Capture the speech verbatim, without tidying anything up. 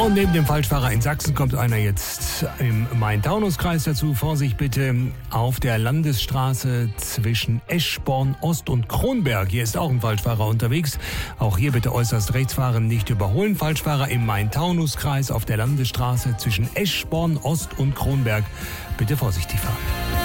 Und neben dem Falschfahrer in Sachsen kommt einer jetzt im Main-Taunus-Kreis dazu. Vorsicht bitte auf der Landesstraße zwischen Eschborn Ost und Kronberg. Hier ist auch ein Falschfahrer unterwegs. Auch hier bitte äußerst rechts fahren, nicht überholen. Falschfahrer im Main-Taunus-Kreis auf der Landesstraße zwischen Eschborn Ost und Kronberg. Bitte vorsichtig fahren.